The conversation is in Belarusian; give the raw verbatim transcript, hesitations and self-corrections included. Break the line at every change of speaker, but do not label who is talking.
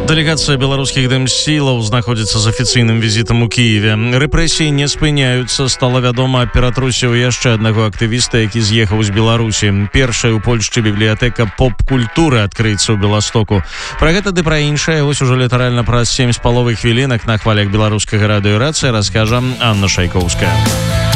Дэлегацыя беларускіх дэмсілаў знаходзіцца з афіцыйным візітам у Кіеве. Рэпрэсіі не спыняюцца. Стала вядома, ператрусіў яшчэ аднаго актывіста, які з'ехаў з Беларусі. Першая ў Польшчы бібліятэка поп-культуры адкрыецца ў Беластоку. Пра гэта ды пра іншае вось ужо літаральна праз сем з паловай хвілінак на хвалях беларускага радыё «Рацыя» раскажа Анна Шайкоўская.